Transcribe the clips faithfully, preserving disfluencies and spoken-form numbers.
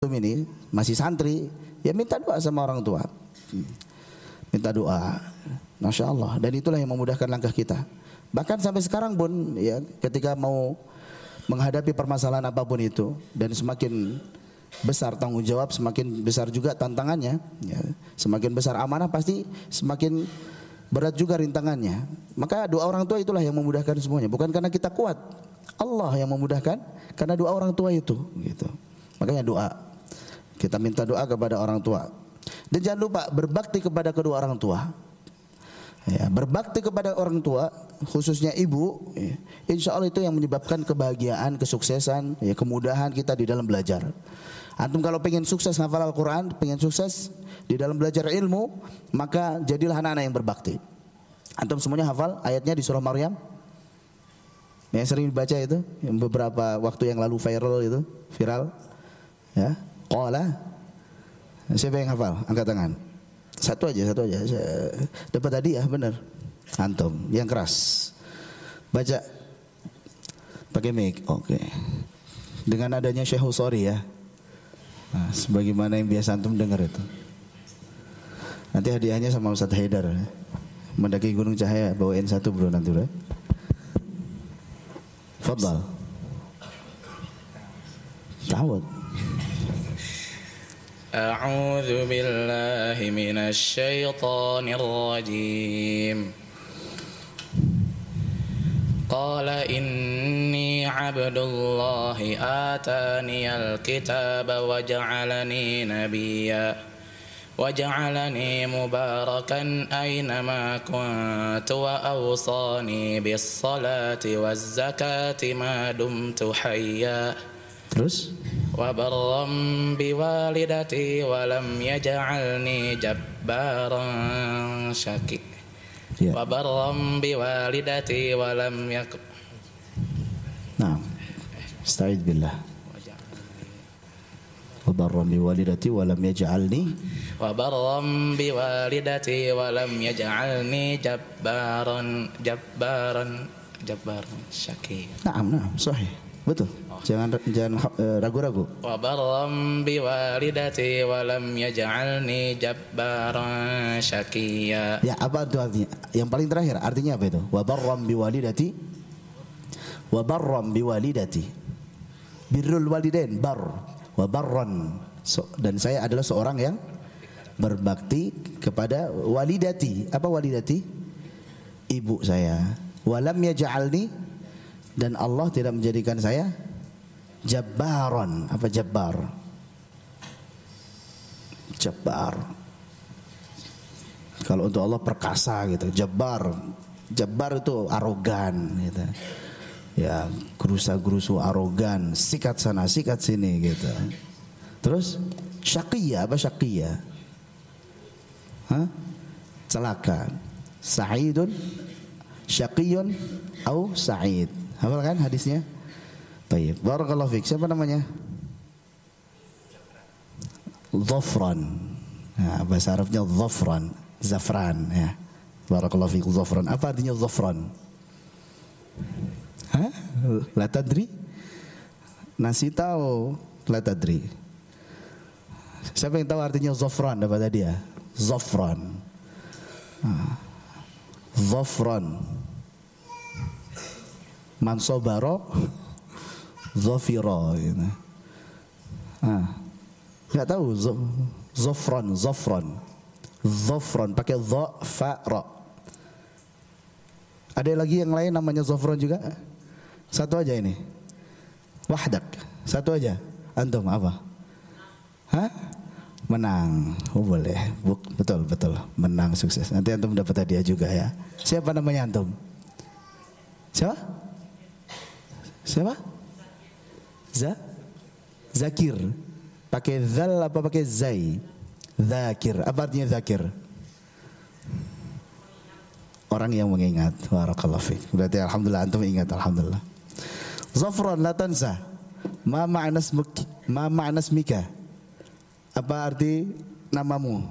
ini masih santri, ya minta doa sama orang tua. Minta doa. Masya Allah. Dan itulah yang memudahkan langkah kita. Bahkan sampai sekarang pun ya, ketika mau menghadapi permasalahan apapun itu, dan semakin besar tanggung jawab, semakin besar juga tantangannya ya. Semakin besar amanah, pasti semakin berat juga rintangannya. Maka doa orang tua itulah yang memudahkan semuanya. Bukan karena kita kuat, Allah yang memudahkan karena doa orang tua itu gitu. Makanya doa, kita minta doa kepada orang tua. Dan jangan lupa berbakti kepada kedua orang tua. Ya, berbakti kepada orang tua, khususnya ibu, ya, insya Allah itu yang menyebabkan kebahagiaan, kesuksesan, ya, kemudahan kita di dalam belajar. Antum kalau pengen sukses hafal Al-Quran, pengen sukses di dalam belajar ilmu, maka jadilah anak-anak yang berbakti. Antum semuanya hafal ayatnya di surah Maryam yang sering dibaca itu, yang beberapa waktu yang lalu viral itu, viral. Ya, qala. Siapa yang hafal? Angkat tangan. Satu aja, satu aja. Dapat hadiah benar. Antum yang keras. Baca pakai mic. Oke. Okay. Dengan adanya Syekh Husori ya. Nah, sebagaimana yang biasa antum dengar itu. Nanti hadiahnya sama Ustaz Haidar. Mendaki Gunung Cahaya bawain satu bro nanti bro. Fadhal. Tawad. أعوذ بالله من الشيطان الرجيم قال إني عبد الله آتاني الكتاب وجعلني نبيا وجعلني مباركا أينما كنت وأوصاني بالصلاة والزكاة ما دمت حيا Terus وبرا بوالدتي ولم يجعلني جبارا شقيا وبرا بوالدتي ولم يك نعم استعيذ بالله وبرا بوالدتي ولم يجعلني وبرا بوالدتي ولم يجعلني جبارا جبارا جبارا شقيا نعم نعم صحيح betul. Jangan jangan ragu-ragu. Wa barram bi walidati wa lam yaj'alni jabbaran syaqiyya. Ya, apa itu artinya? Yang paling terakhir artinya apa itu? Wa barram bi walidati wa barram bi walidati. Birrul walidain bar wa barran. So, dan saya adalah seorang yang berbakti kepada walidati. Apa walidati? Ibu saya. Wa lam yaj'alni, dan Allah tidak menjadikan saya jabbaron. Apa jabbar? Jabbar. Kalau untuk Allah perkasa gitu. Jabbar. Jabbar itu arogan gitu. Ya, gerusa-gerusu arogan, sikat sana, sikat sini gitu. Terus syaqiyya, apa syaqiyya? Hah? Celaka. Sa'idun, syaqiyun, au sa'id. Hafal kan hadisnya? Baik, barakallahu fiik. Siapa namanya? Dhafran. Nah, bahasa Arabnya dhafran, zafran ya. Barakallahu fiik, dhafran. Apa artinya dhafran? Hah? La tadri? Nasi tahu, la tadri. Siapa yang tahu artinya dhafran? Apa tadi ya? Dhafran. Nah. Dhafran. Mansobaro Zofiro gitu. Ah, nggak tahu Zofron, Zofron, Zofron pakai zo fa ro. Ada lagi yang lain namanya Zofron juga? Satu aja ini. Wahdak. Satu aja. Antum apa? Hah? Menang. Oh boleh. Buk, betul betul. Menang sukses. Nanti antum dapat hadiah juga ya. Siapa namanya antum? Siapa? Siapa? Za? Zakir. Pakai zal apa pakai zai? Zakir. Apa artinya zakir? Orang yang mengingat. Barakallahu fiik. Berarti alhamdulillah antum ingat, alhamdulillah. Zafran la tansa. Ma ma'na ismuk? Ma ma'na ismika? Apa arti namamu?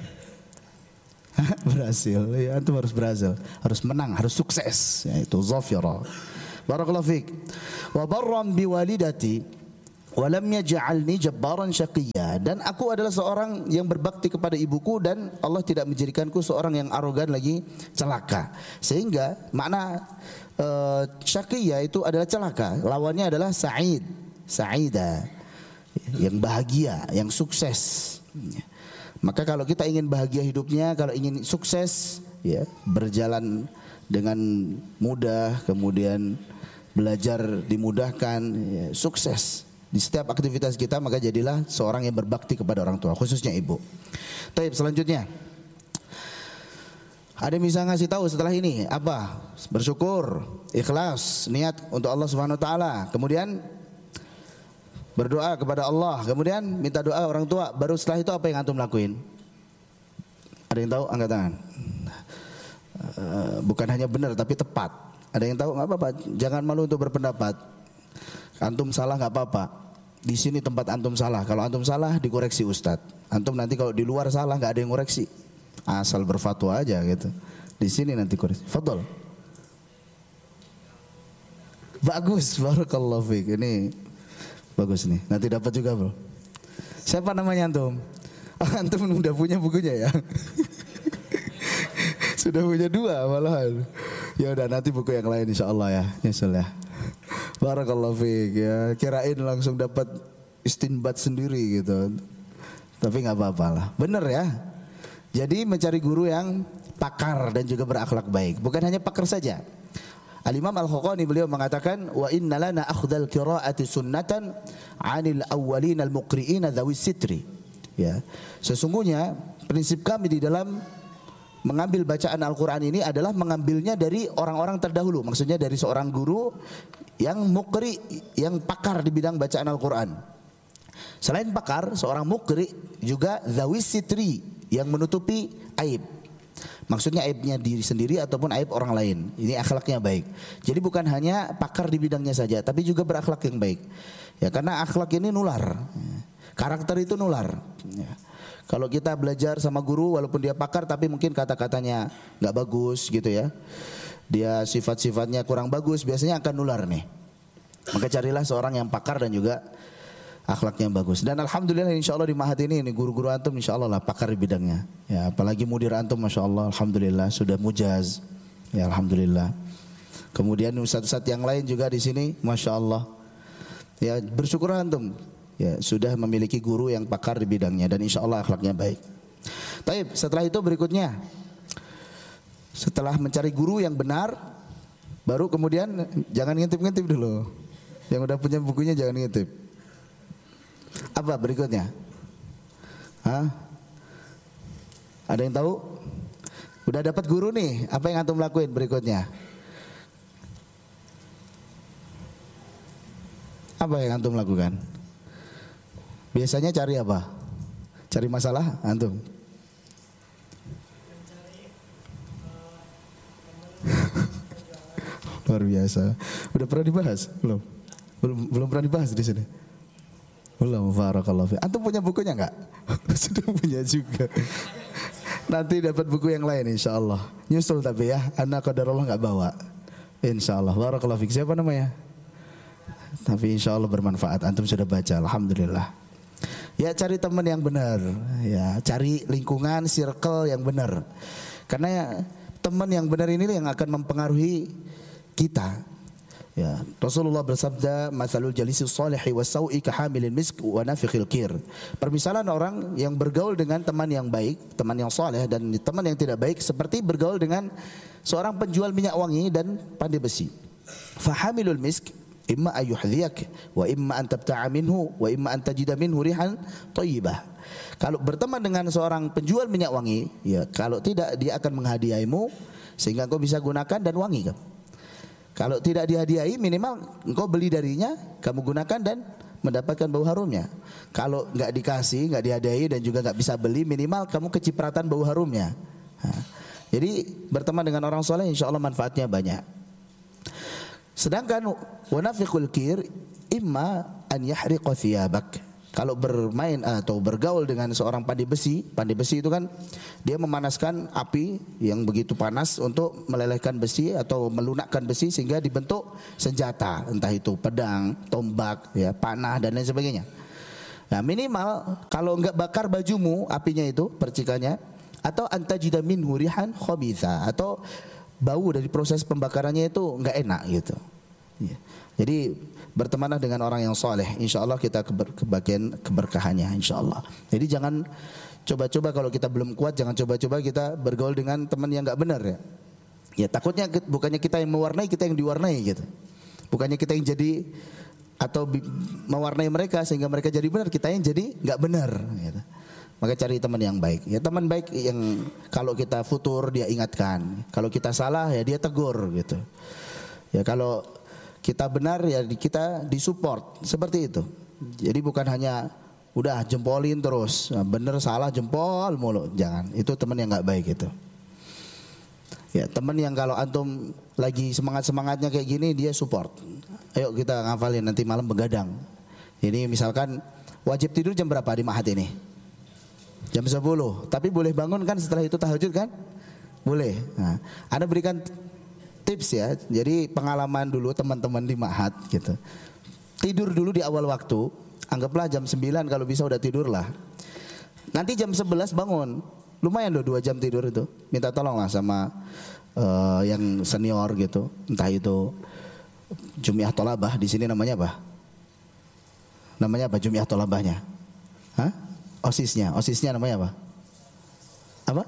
Berhasil. Ya, antum harus berhasil. Harus menang, harus sukses. Yaitu zafira. Barakallahu fiik. Wa barram bi walidati walam yaj'alni jabbaran syaqiyya, dan aku adalah seorang yang berbakti kepada ibuku dan Allah tidak menjadikanku seorang yang arogan lagi celaka. Sehingga makna uh, syaqiyya itu adalah celaka, lawannya adalah sa'id, sa'ida, yang bahagia, yang sukses. Maka kalau kita ingin bahagia hidupnya, kalau ingin sukses, ya, berjalan dengan mudah, kemudian belajar dimudahkan, ya, sukses di setiap aktivitas kita, maka jadilah seorang yang berbakti kepada orang tua, khususnya ibu. Baik, selanjutnya ada yang bisa ngasih tahu setelah ini apa? Bersyukur, ikhlas, niat untuk Allah Subhanahu wa taala, kemudian berdoa kepada Allah, kemudian minta doa orang tua. Baru setelah itu apa yang antum lakuin? Ada yang tahu? Angkat tangan. Uh, bukan hanya benar tapi tepat. Ada yang tahu? Enggak apa-apa, jangan malu untuk berpendapat. Antum salah enggak apa-apa. Di sini tempat antum salah. Kalau antum salah dikoreksi ustadz. Antum nanti kalau di luar salah enggak ada yang koreksi. Asal berfatwa aja gitu. Di sini nanti koreksi. Fadhol. Bagus, barakallahu fiik. Ini bagus nih. Nanti dapat juga, Bro. Siapa namanya antum? Oh, antum udah punya bukunya ya? Sudah punya dua malahan. Ya udah, nanti buku yang lain insyaallah ya. Nyusul ya. Barakallahu fiik ya. Kirain langsung dapat istinbat sendiri gitu. Tapi enggak apa-apa lah. Bener ya. Jadi mencari guru yang pakar dan juga berakhlak baik. Bukan hanya pakar saja. Al-Imam Al-Khaqqani beliau mengatakan wa inna lana akhdhal qira'ati sunnatan 'anil awwalin al-muqri'ina dzawis sitri. Ya. Sesungguhnya prinsip kami di dalam mengambil bacaan Al-Quran ini adalah mengambilnya dari orang-orang terdahulu. Maksudnya dari seorang guru yang mukri, yang pakar di bidang bacaan Al-Quran. Selain pakar, seorang mukri juga zawis sitri, yang menutupi aib. Maksudnya aibnya diri sendiri ataupun aib orang lain. Ini akhlaknya baik. Jadi bukan hanya pakar di bidangnya saja, tapi juga berakhlak yang baik. Ya, karena akhlak ini nular. Karakter itu nular. Ya. Kalau kita belajar sama guru walaupun dia pakar tapi mungkin kata-katanya nggak bagus gitu ya, dia sifat-sifatnya kurang bagus, biasanya akan nular nih. Maka carilah seorang yang pakar dan juga akhlaknya bagus. Dan alhamdulillah insya Allah di Mahat ini, ini guru-guru antum insya Allah lah pakar di bidangnya. Ya, apalagi mudir antum masya Allah, alhamdulillah sudah mujaz. Ya alhamdulillah. Kemudian ustadz-ustadz yang lain juga di sini, masya Allah. Ya bersyukur antum. Ya, sudah memiliki guru yang pakar di bidangnya dan insya Allah akhlaknya baik. Taib, setelah itu berikutnya, setelah mencari guru yang benar, baru kemudian jangan ngintip-ngintip dulu. Yang udah punya bukunya jangan ngintip. Apa berikutnya? Hah? Ada yang tahu? Udah dapat guru nih, apa yang antum lakuin berikutnya? Apa yang antum lakukan? Biasanya cari apa? Cari masalah antum? Luar biasa. Udah pernah dibahas? Belum? Belum belum pernah dibahas di sini. Belum, barakallahu fi. Antum punya bukunya enggak? Sudah punya juga. Nanti dapat buku yang lain insyaallah. Nyusul tapi ya, anak qadarullah enggak bawa. Insyaallah. Barakallahu fi. Siapa namanya? Tapi insyaallah bermanfaat. Antum sudah baca, alhamdulillah. Ya cari teman yang benar, ya cari lingkungan, circle yang benar. Karena teman yang benar ini yang akan mempengaruhi kita. Ya, Rasulullah bersabda, "Matsalul jalisi shalihi was-sau'i kahamilil misk wa nafikhil qir." Permisalan orang yang bergaul dengan teman yang baik, teman yang saleh, dan teman yang tidak baik seperti bergaul dengan seorang penjual minyak wangi dan pandai besi. Fahamilul misk imma ayuhdhiyak wa imma an tabta'a minhu wa imma an tajida minhu rihan thayyibah. Kalau berteman dengan seorang penjual minyak wangi, ya kalau tidak dia akan menghadiahimu sehingga engkau bisa gunakan dan wangi kan. Kalau tidak dihadiahi minimal engkau beli darinya, kamu gunakan dan mendapatkan bau harumnya. Kalau enggak dikasih, enggak dihadiahi dan juga enggak bisa beli, minimal kamu kecipratan bau harumnya. Nah, jadi berteman dengan orang soleh insyaallah manfaatnya banyak. Sedangkan wanafiqul kir imma an yahriqa thiyabak. kalau bermain atau bergaul dengan seorang pandai besi, pandai besi itu kan dia memanaskan api yang begitu panas untuk melelehkan besi atau melunakkan besi sehingga dibentuk senjata, entah itu pedang, tombak, ya, panah dan lain sebagainya. Nah, minimal kalau enggak bakar bajumu apinya itu, percikannya, atau antajida minhu rihan khabitha, atau bau dari proses pembakarannya itu enggak enak gitu. Ya. Jadi bertemanlah dengan orang yang soleh, insya Allah kita keber, kebagian keberkahannya, insya Allah. Jadi jangan coba-coba kalau kita belum kuat, jangan coba-coba kita bergaul dengan teman yang nggak benar ya. Ya takutnya bukannya kita yang mewarnai, kita yang diwarnai gitu. Bukannya kita yang jadi atau bi, mewarnai mereka sehingga mereka jadi benar, kita yang jadi nggak benar. Gitu. Maka cari teman yang baik. Ya teman baik yang kalau kita futur dia ingatkan, kalau kita salah ya dia tegur gitu. Ya kalau kita benar ya kita disupport seperti itu. Jadi bukan hanya udah jempolin terus, nah, bener salah jempol mulu, jangan. Itu teman yang nggak baik itu. Ya teman yang kalau antum lagi semangat semangatnya kayak gini dia support. Ayo kita ngafalin nanti malam begadang. Ini misalkan wajib tidur jam berapa di Mahat ini? Jam sepuluh. Tapi boleh bangun kan setelah itu tahajud kan? Boleh. Nah, Anda berikan tips ya, jadi pengalaman dulu teman-teman di Mahat gitu. Tidur dulu di awal waktu, anggaplah jam sembilan kalau bisa udah tidurlah. Nanti jam sebelas bangun, lumayan loh dua jam tidur itu. Minta tolong lah sama uh, yang senior gitu, entah itu Jumiah Tolabah, di sini namanya apa? Namanya apa Jumiah Tolabahnya? Hah? Osisnya, osisnya namanya apa? Apa?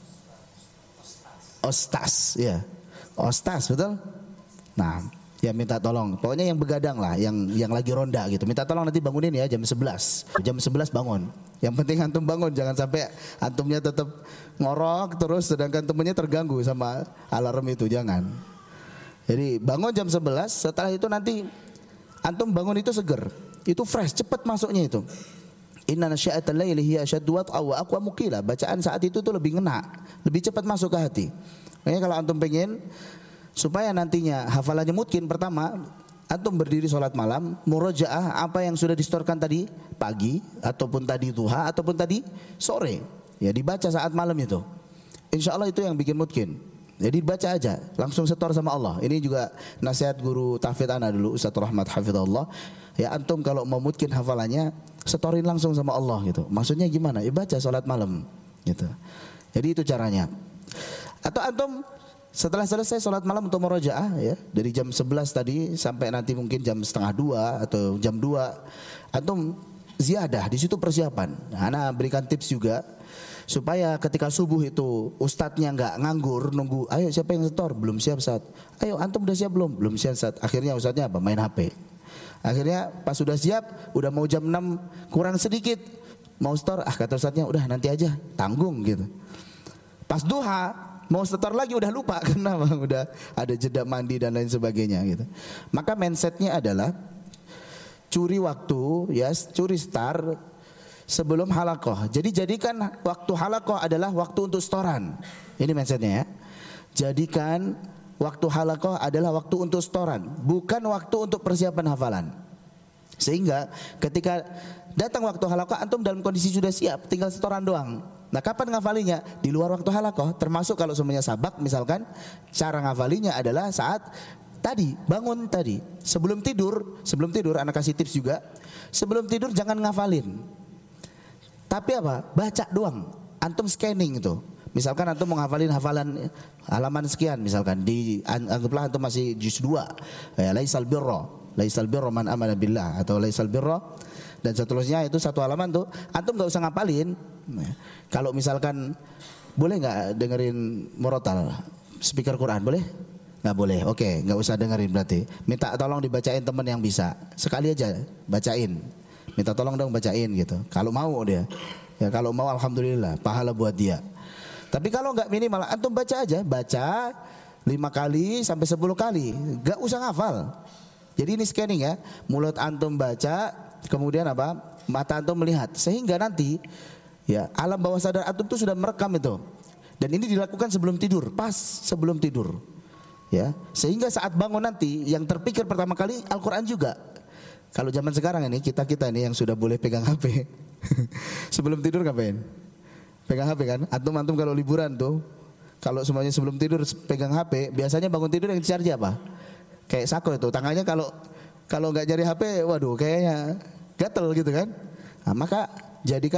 Ostas, ya. Ostas, betul? Nah, ya minta tolong. Pokoknya yang begadang lah, yang yang lagi ronda gitu. Minta tolong nanti bangunin ya jam sebelas. Jam sebelas bangun. Yang penting antum bangun, jangan sampai antumnya tetap ngorok terus sedangkan temennya terganggu sama alarm itu, jangan. Jadi bangun jam sebelas, setelah itu nanti antum bangun itu seger. Itu fresh, cepat masuknya itu. Inna nasya'atal laili hiya asyaddu wat'a wa aqwamu qila. Bacaan saat itu tuh lebih ngena, lebih cepat masuk ke hati. Makanya kalau antum pengen supaya nantinya hafalannya mungkin, pertama antum berdiri sholat malam, murojaah apa yang sudah distorkan tadi pagi ataupun tadi duha ataupun tadi sore, ya dibaca saat malam itu. Insya Allah itu yang bikin mungkin. Jadi baca aja, langsung setor sama Allah. Ini juga nasihat guru tahfidz ana dulu, Ustaz Rahmat hafizahullah. Ya antum kalau mau mungkin hafalannya, setorin langsung sama Allah gitu. Maksudnya gimana? Ya baca sholat malam gitu. Jadi itu caranya. Atau antum setelah selesai sholat malam untuk murojaah ya, dari jam sebelas tadi sampai nanti mungkin jam setengah dua atau jam dua, antum ziyadah di situ persiapan. Nah, ana berikan tips juga supaya ketika subuh itu ustadznya nggak nganggur nunggu, ayo siapa yang setor, belum siap Ustaz. Ayo antum udah siap belum? Belum siap Ustaz. Akhirnya ustadznya apa? Main H P. Akhirnya pas sudah siap, udah mau jam enam kurang sedikit mau setor, ah kata ustadznya udah nanti aja, tanggung gitu. Pas duha mau setor lagi udah lupa karena udah ada jeda mandi dan lain sebagainya gitu. Maka mindsetnya adalah curi waktu ya, curi start sebelum halakoh. Jadi jadikan waktu halakoh adalah waktu untuk setoran. Ini mindsetnya ya. Jadikan waktu halakoh adalah waktu untuk setoran, bukan waktu untuk persiapan hafalan. Sehingga ketika datang waktu halakoh antum dalam kondisi sudah siap, tinggal setoran doang. Nah kapan ngafalinya? Di luar waktu halakoh. Termasuk kalau semuanya sabak misalkan, cara ngafalinya adalah saat tadi bangun tadi, sebelum tidur. Sebelum tidur anak kasih tips juga. Sebelum tidur jangan ngafalin, tapi apa? Baca doang. Antum scanning itu. Misalkan antum mau ngafalin hafalan halaman sekian, misalkan di anggaplah antum masih juz dua, ya, laisal birra, laisal birra man amana billah atau laisal birra dan seterusnya, itu satu halaman tuh antum enggak usah ngapalin. Nah, kalau misalkan boleh enggak dengerin murotal speaker Quran, boleh? Enggak boleh. Oke, enggak usah dengerin berarti. Minta tolong dibacain teman yang bisa. Sekali aja bacain. Minta tolong dong bacain gitu. Kalau mau dia. Ya kalau mau alhamdulillah, pahala buat dia. Tapi kalau enggak minimal antum baca aja, baca lima kali sampai sepuluh kali, enggak usah ngafal. Jadi ini scanning ya, mulut antum baca, kemudian apa? Mata antum melihat, sehingga nanti ya alam bawah sadar antum itu sudah merekam itu. Dan ini dilakukan sebelum tidur, pas sebelum tidur. Ya, sehingga saat bangun nanti yang terpikir pertama kali Al-Qur'an juga. Kalau zaman sekarang ini kita-kita ini yang sudah boleh pegang H P sebelum tidur ngapain? Pegang H P kan? Antum-antum kalau liburan tuh, kalau semuanya sebelum tidur pegang H P, biasanya bangun tidur yang dicari apa? Kayak Sako itu, tangannya kalau kalau nggak nyari H P, waduh kayaknya gatel gitu kan? Nah, maka jadikan